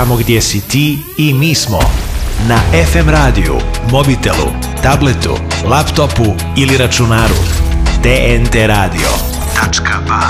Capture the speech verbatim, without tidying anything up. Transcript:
tamo gdje si ti i mi smo. Na ef em radiju, mobitelu, tabletu, laptopu ili računaru. te en te radio tačka ba.